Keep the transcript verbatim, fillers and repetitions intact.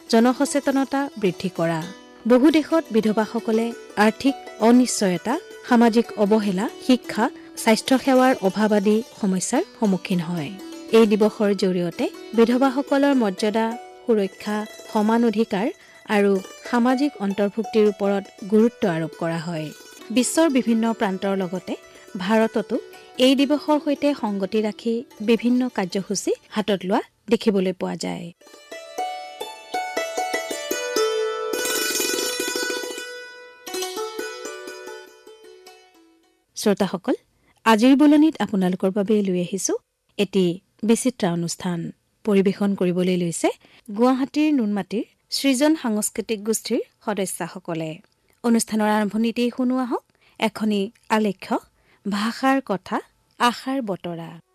জনসচেতনতা বৃদ্ধি কৰা। বহু দেশত বিধৱাসকলে আৰ্থিক অনিশ্চয়তা, সামাজিক অৱহেলা, শিক্ষা, স্বাস্থ্যসেৱাৰ অভাৱ আদি সমস্যাৰ সন্মুখীন হয়। এই দিৱসৰ জৰিয়তে বিধৱাসকলৰ মৰ্যাদা, সুৰক্ষা, সমান অধিকাৰ আৰু সামাজিক অন্তৰ্ভুক্তিৰ ওপৰত গুৰুত্ব আৰোপ কৰা হয়। বিশ্বৰ বিভিন্ন প্ৰান্তৰ লগতে ভাৰততো এই দিৱসৰ সৈতে সংগতি ৰাখি বিভিন্ন কাৰ্যসূচী হাতত লোৱা দেখিবলৈ পোৱা যায়। শ্ৰোতাসকল, আজিৰ বুলনিত আপোনালোকৰ বাবে লৈ আহিছো এটি বিচিত্ৰা অনুষ্ঠান। পৰিৱেশন কৰিবলৈ লৈছে গুৱাহাটীৰ নুনমাটিৰ সৃজন সাংস্কৃতিক গোষ্ঠীৰ সদস্যসকলে। অনুষ্ঠানৰ আৰম্ভণিতেই শুনো আহক এখনি আলেখ্য ভাষাৰ কথা, আশাৰ বতৰা।